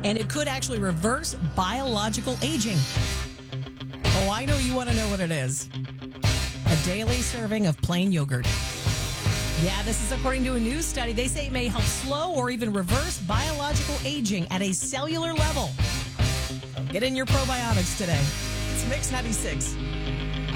and it could actually reverse biological aging. Oh, I know you want to know what it is. A daily serving of plain yogurt. Yeah, this is according to a new study. They say it may help slow or even reverse biological aging at a cellular level. So get in your probiotics today. It's Mix 96.